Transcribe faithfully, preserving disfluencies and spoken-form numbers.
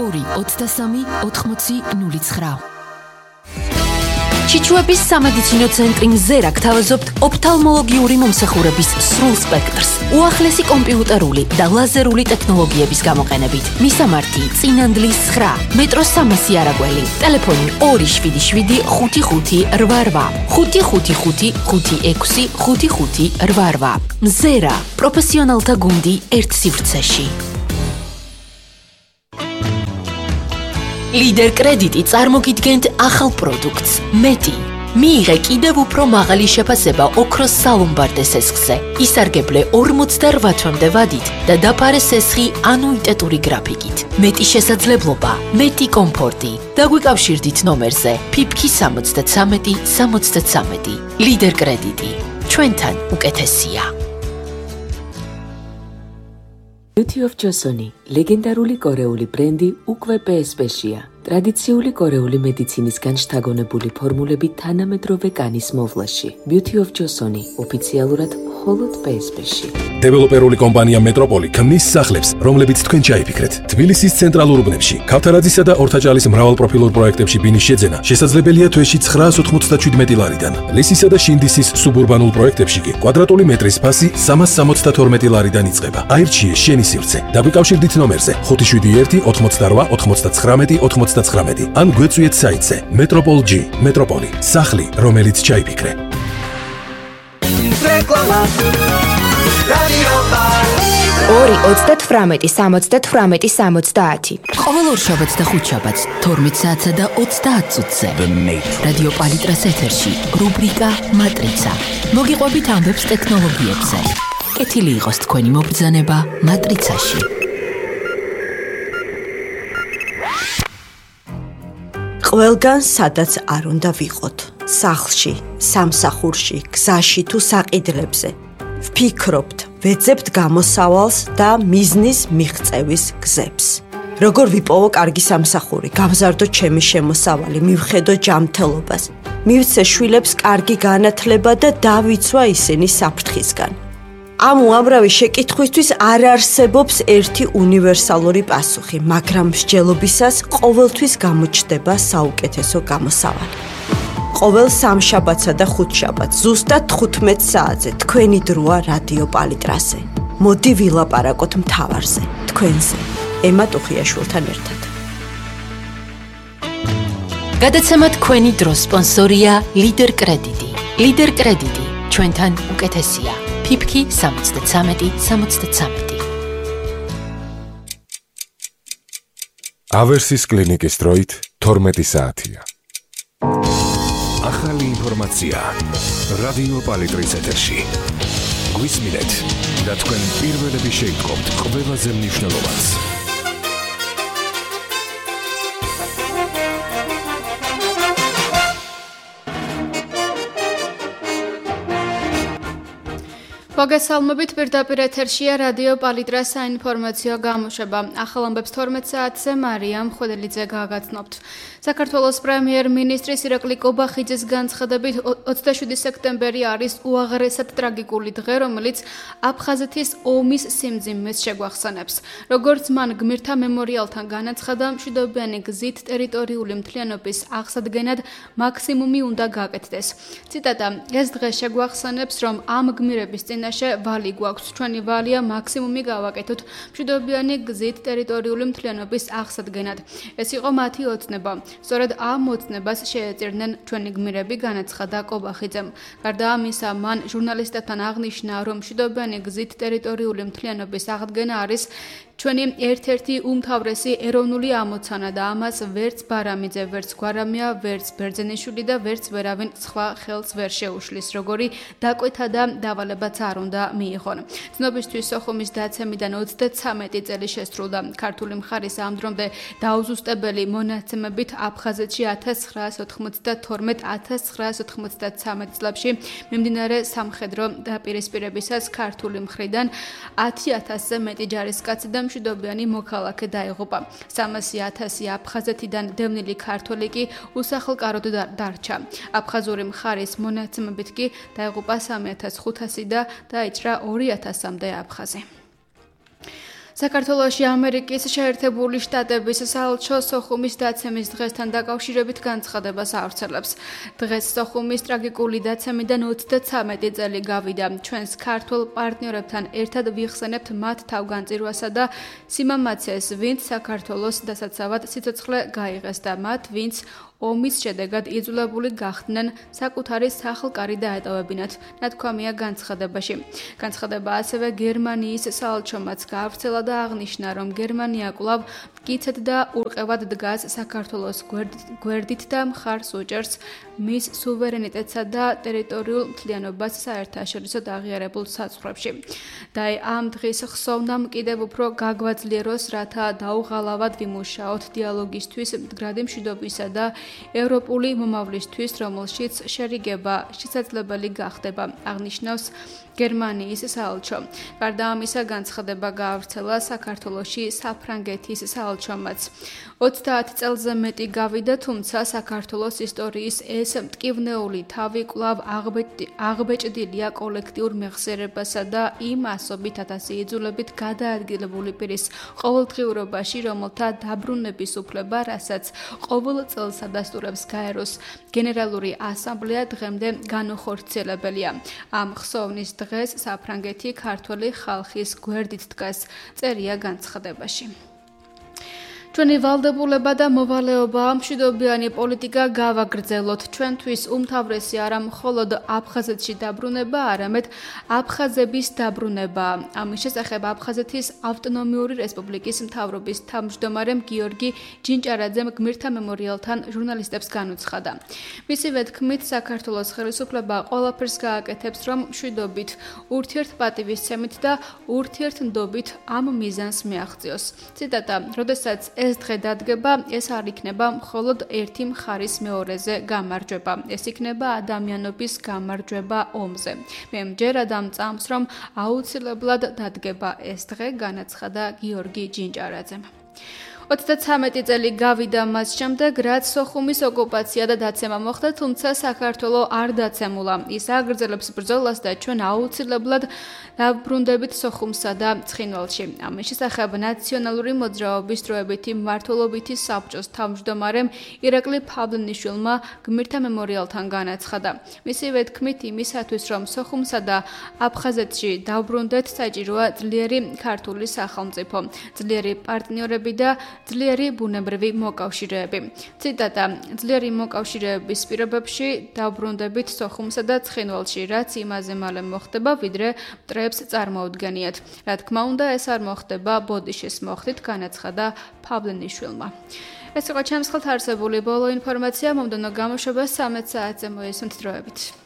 ორი ოცდასამი ოთხმოცი ნული ცხრა. ჩიჩუების სამედიცინო ცენტრი მზერა გთავაზობთ ოფთალმოლოგიური მომსახურების სრულ სპექტრს, უახლესი კომპიუტერული და ლაზერული ტექნოლოგიების გამოყენებით. მისამართი: წინანდლის ცხრა, მეტროს სამასი არაგველი, ტელეფონი ორი შვიდი შვიდი ხუთი ხუთი რვა რვა, ხუთი ხუთი ხუთი ხუთი ექვსი ხუთი ხუთი რვა რვა. მზერა, პროფესიონალთა გუნდი ერთ სივრცეში. ლიდერ კრედიტი წარმოგიდგენთ ახალ პროდუქტს მეტი. მიიღე კიდევ უფრო მაღალი შეფასება ოქროს სალომბარდე სესხზე. ისარგებლე ორმოცდარვა თვემდე ვადით და დაფარე სესხი ანუიტეტური გრაფიკით. მეტი შესაძლებლობა, მეტი კომფორტი. დაგვიკავშირდით ნომერზე ფიფქი სამოცდათრამეტი სამოცდათრამეტი. ლიდერ კრედიტი. ჩვენთან უკეთესია. Beauty of Joseon, ლეგენდარული კორეული ბრენდი უკვე პე ეს პე-შია. ტრადიციული კორეული მედიცინისგან შთაგონებული ფორმულები თანამედროვე კანის მოვლაში. Beauty of Joseon ოფიციალურად მხოლოდ პე ეს პე-ში. დეველოპერული კომპანია მეტროპოლი ქმნის სახლებს, რომლებიც თქვენ ჩაიფიქრეთ. თბილისის ცენტრალურ უბნებში, ქავთარაძისა და ორთაჭალის მრავალპროფილურ პროექტებში ბინის შეძენა შესაძლებელია თვეში ცხრაას ოთხმოცდაშვიდმეტი ლარიდან. ლისისა და შინდისის სუბურბანულ პროექტებში კი კვადრატული მეტრის ფასი სამას სამოცდათორმეტი ლარიდან იწყება. აირჩიე შენი სივრცე. დაგვიკავშირდით ნომერზე ხუთი შვიდი ერთი ოთხმოცდარვა ოცდაცხრამეტი ოცდაცხრამეტი ან გვეწვიეთ საიტზე მეტროპოლ ჯი მეტროპოლი სახლი, რომელიც ჩაიფიქრე. ორი ოცდათვრამეტი სამოცდათვრამეტი სამოცდაათი. ყოველ ორშაბათს და ხუთშაბათს თორმეტ საათსა და ოცდაათ წუთზე რადიო პალიტრას ეთერში რუბრიკა მატრიცა. მოგიყვებით ამბებს ტექნოლოგიებზე. კეთილი იყოს თქვენი მობრძანება მატრიცაში. ყველგან სადაც არ უნდა ვიყოთ, სახლში, სამსახურში, გზაში თუ საყიდლებზე. ვფიქრობთ, ვეძებთ გამოსავალს და მიზნის მიღწევის გზებს. როგორ ვიპოვო კარგი სამსახური, გავზარდო ჩემი შემოსავალი, მივხედო ჯანმრთელობას, მივცე შვილებს კარგი განათლება და დავიცვა ისინი საფრთხისგან. ამ უამრავი შეკითხვისთვის არ არსებობს ერთი უნივერსალური პასუხი, მაგრამ მსჯელობისას ყოველთვის გამოჩნდება საუკეთესო გამოსავალი. ყოველ სამშაბათსა და ხუთშაბათს ზუსტად თხუთმეტ საათზე თქვენი დროა რადიო პალიტრაზე. მოდი ვილაპარაკოთ მთავარზე, თქვენზე, ემა ტუხიაშვილთან ერთად. გადაცემა თქვენი დროს სპონსორია ლიდერ კრედიტი. ლიდერ კრედიტი, ჩვენთან უკეთესია. ფიფქი სამოცდათრამეტი სამოცდათრამეტი. ავერსის კლინიკის დროით თორმეტი საათია. ახალი ინფორმაცია რადიო პალიტრის ეთერში. გვისმინეთ და თქვენ პირველები შეიტყობთ ყველაზე მნიშვნელოვანს. მოგესალმებით, პირდაპირ ეთერშია რადიო პალიტრას საინფორმაციო გამოშვება. ახალ ამბებს თორმეტ საათზე მარიამ ხოდელიძე გაგაცნობთ. საქართველოს პრემიერ-მინისტრის ირაკლი კობახიძის განცხადებით ოცდაშვიდი სექტემბერი არის უაღრესად ტრაგიკული დღე, რომელიც აფხაზეთის ომის სიმძიმეს შეგვახსენებს. როგორც მან გმირთა მემორიალთან განაცხადა, მშვიდობიანი გზით ტერიტორიული მთლიანობის აღსადგენად მაქსიმუმი უნდა გაკეთდეს. ციტატა: ეს დღე შეგვახსენებს, რომ ამ გმირების წინაშე ვალი გვაქვს, ჩვენი ვალია მაქსიმუმი გავაკეთოთ მშვიდობიანი გზით ტერიტორიული მთლიანობის აღსადგენად. ეს იყო მათი ოცნება. სწორედ ამ ოცნებას შეეწირნენ ჩვენი გმირები, განაცხადა კობახიძემ. გარდა ამისა, მან ჟურნალისტებთან აღნიშნა, რომ მშვიდობიანი გზით ტერიტორიული მთლიანობის აღდგენა არის ჩვენი ერთ-ერთი უმთავრესი ეროვნული ამოცანა და ამას ვერც ბარამიძე, ვერც გვარამია, ვერც ბერძენიშვილი და ვერც ვერავინ სხვა ხელს ვერ შეუშლის, როგორი დაკვეთა და დავალებაც არ უნდა მიიღონ. ცნობისთვის სოხუმის დაცემიდან ოცდათრამეტი წელი შესრულდა. ქართული მხარის ამ დრომდე დაუზუსტებელი მონაცემებით აფხაზეთში ათას ცხრაას ოთხმოცდათორმეტ ათას ცხრაას ოთხმოცდათრამეტ წლებში მიმდინარე სამხედრო დაპირისპირებისას ქართული მხრიდან ათი ათასზე მეტი ჯარისკაცი და მშვიდობიანი მოქალაქე დაიღუპა. სამასი ათასი აფხაზეთიდან დევნილი ქართველი კი უსახლკაროდ დარჩა. აფხაზური მხარის მონაცემებით კი დაიღუპა სამი ათას ხუთასი და დაიჭრა ორი ათასამდე აფხაზი. საქართველოში ამერიკის შეერთებული შტატების საელჩო სოხუმის დაცემის დღესთან დაკავშირებით განცხადებას ავრცელებს. დღეს სოხუმის ტრაგიკული დაცემიდან ოცდათვრამეტი წელი გავიდა. ჩვენს ქართულ პარტნიორებთან ერთად ვიხსენებთ მათ თავგანწირვასა და სიმამაცეს, ვინც საქართველოს დასაცავად სიცოცხლე გაიღეს და მათ, ვინც ომის შედეგად იძულებული გახდნენ საკუთარი სახლ-კარი დაეტოვებინათ, ნათქვამია განცხადებაში. განცხადება ასევე გერმანიის საელჩომაც გაავრცელა და აღნიშნა, რომ გერმანია კვლავ მტკიცედ და ურყევად დგას საქართველოს გვერდით და მხარს უჭერს მის სუვერენიტეტსა და ტერიტორიულ მთლიანობას საერთაშორისო აღიარებულ საზღვრებში. და ამ დღის ხსოვნამ კიდევ უფრო გაგვაძლიეროს, რათა დაუღალავად ვიმუშაოთ დიალოგისთვის, მდგრადი მშვიდობისა და ევროპული მომავლისთვის, რომელშიც შერიგება შესაძლებელი გახდება, აღნიშნავს გერმანიის საელჩო. გარდა ამისა, განცხადება გაავრცელა საქართველოში საფრანგეთის საელჩომაც. ოცდაათ წელზე მეტი გავიდა, თუმცა საქართველოს ისტორიის ეს მტკივნეული თავი კვლავ აღბეჭდილია კოლექტიურ მეხსიერებასა და იმ ასობით ათასი იძულებით გადაადგილებული პირის ყოველდღიურობაში, რომელთა დაბრუნების უფლება, რასაც ყოველ წელს ადასტურებს გაეროს გენერალური ასამბლეა, დღემდე განუხორციელებელია. ამ ხსოვნის დღეს საფრანგეთი ქართველი ხალხის გვერდით დგას, წერია განცხადებაში. ჩვენი ვალდებულება და მოვალეობა მშვიდობიანი პოლიტიკა გავაგრძელოთ. ჩვენთვის უმთავრესი არა მხოლოდ აფხაზეთში დაბრუნება, არამედ აფხაზების დაბრუნება. ამის შესახებ აფხაზეთის ავტონომიური რესპუბლიკის მთავრობის თავმჯდომარემ გიორგი ჯინჭარაძემ გმირთა მემორიალთან ჟურნალისტებს განუცხადა. მისივე თქმით, საქართველოს ხელისუფლება ყველაფერს გააკეთებს, რომ მშვიდობით, ურთიერთპატივისცემით და ურთიერთნდობით ამ მიზანს მიაღწიოს. ციტატა: როდესაც ეს დღე დადგება, ეს არ იქნება მხოლოდ ერთი მხარის მეორეზე გამარჯვება. ეს იქნება ადამიანობის გამარჯვება ომზე. მე მჯერად ამ წამს, რომ აუცილებლად დადგება ეს დღე, განაცხადა გიორგი ჯინჭარაძემ. ოცდათვრამეტი წელი გავიდა მას შემდეგ, რაც სოხუმის ოკუპაცია და დაცემა მოხდა, თუმცა საქართველო არ დაცემულა. ის აგრძელებს ბრძოლას და ჩვენ აუცილებლად დავბრუნდებით სოხუმსა და ცხინვალში. ამის შესახებ ნაციონალური მოძრაობის დროებითი მმართველობითი საბჭოს თავმჯდომარემ ირაკლი ფაბლნიშვილმა გმირთა მემორიალთან განაცხადა. მისივე თქმით, იმისათვის, რომ სოხუმსა და აფხაზეთში დავბრუნდეთ, საჭიროა ძლიერი ქართული სახელმწიფო, ძლიერი პარტნიორები და ძლიერი ბუნებრივი მოკავშირეები. ციტატა: ძლიერი მოკავშირეების პირობებში დავბრუნდებით სოხუმსა და ცხინვალში, რაც იმაზე მალე მოხდება, ვიდრე მტრებს წარმოუდგენიათ. რა თქმა უნდა, ეს არ მოხდება ბოდიშის მოხდით, განაცხადა ფაბლნიშვილმა. ეს იყო ჩემს ხელთ არსებული ბოლო ინფორმაცია, მომდევნო გამოშვებას სამეც საათზე მოისმენთ დროებით.